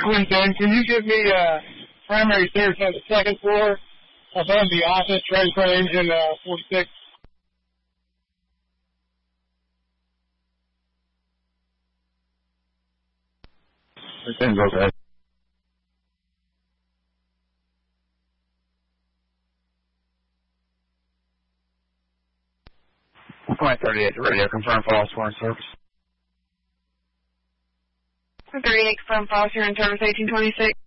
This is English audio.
Twin Ten, can you give me primary stairs on the second floor above the office right in front of engine 46? Everything's okay. 38 to radio, confirm false sworn service. 38, confirm false, you're in service 1826.